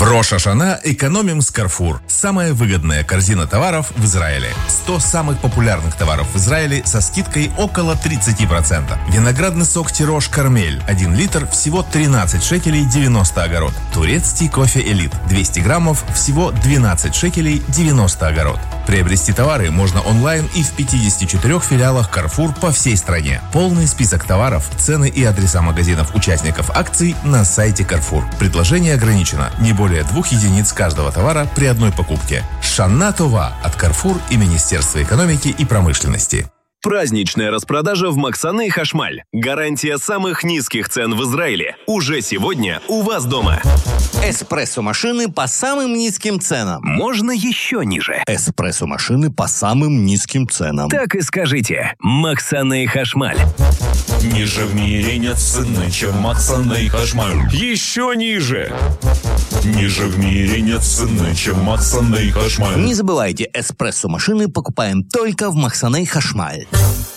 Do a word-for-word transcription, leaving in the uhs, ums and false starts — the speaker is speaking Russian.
Рош ха-Шана экономим с Carrefour. Самая выгодная корзина товаров в Израиле. сто самых популярных товаров в Израиле со скидкой около тридцать процентов. Виноградный сок Тирош Кармель. один литр всего тринадцать шекелей девяносто огород. Турецкий кофе Элит. двести граммов всего двенадцать шекелей девяносто огород. Приобрести товары можно онлайн и в пятидесяти четырёх филиалах Carrefour по всей стране. Полный список товаров, цены и адреса магазинов участников акций на сайте Carrefour. Предложение ограничено. Не более двух единиц каждого товара при одной покупке. Шана Това от Carrefour и Министерства экономики и промышленности. Праздничная распродажа в Максаны Хашмаль. Гарантия самых низких цен в Израиле. Уже сегодня у вас дома. Эспрессо-машины по самым низким ценам. Можно еще ниже. Эспрессо-машины по самым низким ценам. Так и скажите. Максаны Хашмаль. Ниже в мире нет цены, чем Максаны Хашмаль. Еще ниже. Ниже в мире нет цены, чем Максаны Хашмаль. Не забывайте, эспрессо-машины покупаем только в Максаны Хашмаль.